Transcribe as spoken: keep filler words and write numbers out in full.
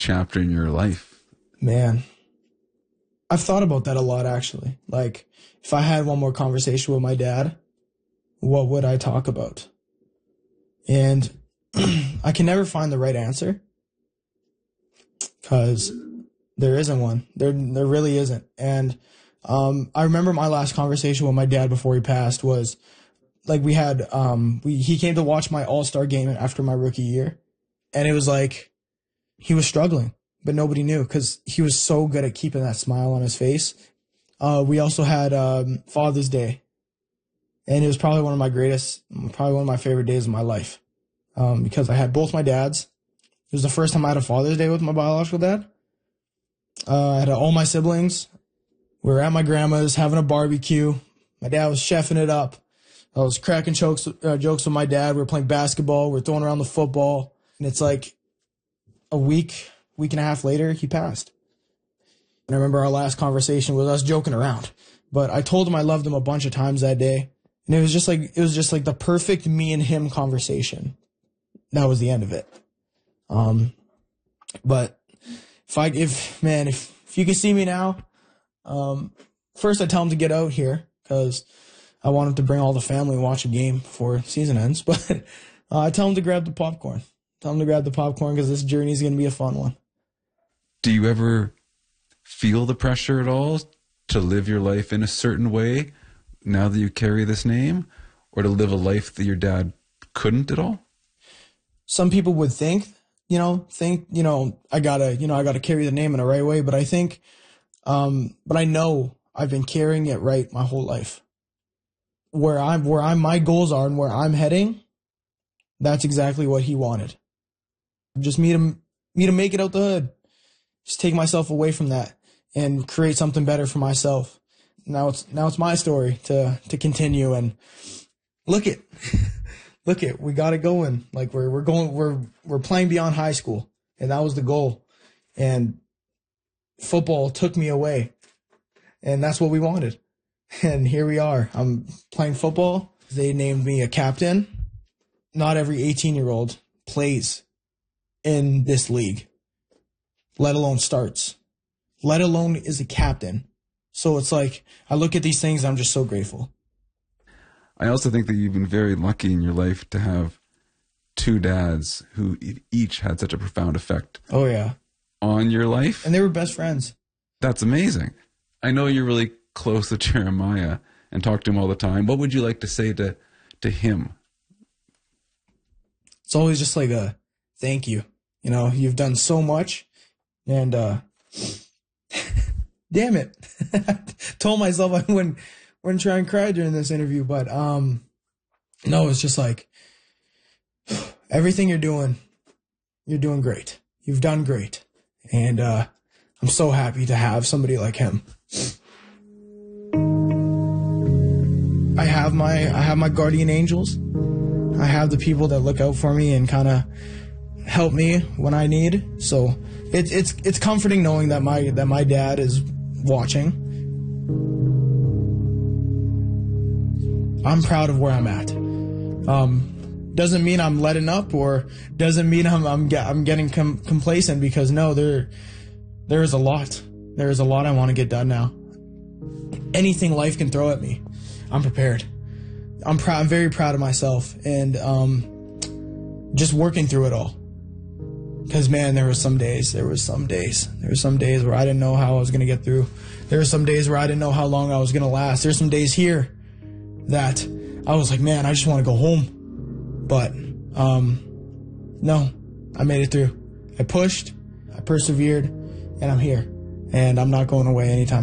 chapter in your life? Man, I've thought about that a lot, actually. Like, if I had one more conversation with my dad, what would I talk about? And I can never find the right answer because there isn't one. There, there really isn't. And um, I remember my last conversation with my dad before he passed was, like, we had, um, we, he came to watch my all-star game after my rookie year. And it was like, he was struggling, but nobody knew because he was so good at keeping that smile on his face. Uh, we also had um, Father's Day. And it was probably one of my greatest, probably one of my favorite days of my life. Um, because I had both my dads. It was the first time I had a Father's Day with my biological dad. Uh, I had all my siblings. We were at my grandma's having a barbecue. My dad was chefing it up. I was cracking jokes, uh, jokes with my dad. We were playing basketball. We were throwing around the football. And it's like a week, week and a half later, he passed. And I remember our last conversation was us joking around. But I told him I loved him a bunch of times that day. And it was just like, it was just like the perfect me and him conversation. That was the end of it. Um, but if I, if, man, if, if you could see me now, um, first I tell him to get out here because I want him to bring all the family and watch a game before season ends. But uh, I tell him to grab the popcorn. Tell him to grab the popcorn because this journey is going to be a fun one. Do you ever feel the pressure at all to live your life in a certain way now that you carry this name, or to live a life that your dad couldn't at all? Some people would think, you know, think, you know, I gotta, you know, I gotta carry the name in the right way. But I think, um, but I know I've been carrying it right my whole life. Where I'm, where I'm, my goals are and where I'm heading, that's exactly what he wanted. Just me to, me to make it out the hood. Just take myself away from that and create something better for myself. Now it's, now it's my story to, to continue and look it. Look it, we got it going. Like we're we're going we're we're playing beyond high school, and that was the goal. And football took me away, and that's what we wanted. And here we are. I'm playing football. They named me a captain. Not every eighteen-year-old plays in this league, let alone starts, let alone is a captain. So it's like I look at these things, I'm just so grateful. I also think that you've been very lucky in your life to have two dads who each had such a profound effect. Oh, yeah. On your life. And they were best friends. That's amazing. I know you're really close to Jeremiah and talk to him all the time. What would you like to say to, to him? It's always just like a thank you. You know, you've done so much. And, uh, damn it. Told myself I wouldn't. We're going to try and cry during this interview, but um, no, it's just like everything you're doing, you're doing great. You've done great. And uh, I'm so happy to have somebody like him. I have my I have my guardian angels. I have the people that look out for me and kind of help me when I need. So it's it's it's comforting knowing that my that my dad is watching. I'm proud of where I'm at. Um, doesn't mean I'm letting up, or doesn't mean I'm I'm, get, I'm getting com- complacent. Because no, there there is a lot. There is a lot I want to get done now. Anything life can throw at me, I'm prepared. I'm proud. I'm very proud of myself, and um, just working through it all. Because man, there were some days. There was some days. There were some days where I didn't know how I was gonna get through. There were some days where I didn't know how long I was gonna last. There's some days here that I was like, man, I just want to go home. But um, no, I made it through. I pushed, I persevered, and I'm here. And I'm not going away anytime